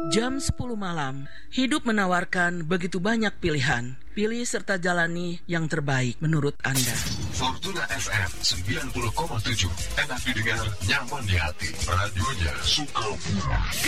Jam 10 malam, hidup menawarkan begitu banyak pilihan. Pilih serta jalani yang terbaik menurut Anda. Fortuna FM 90,7. Enak didengar, nyaman di hati. Radionya suka bunyi.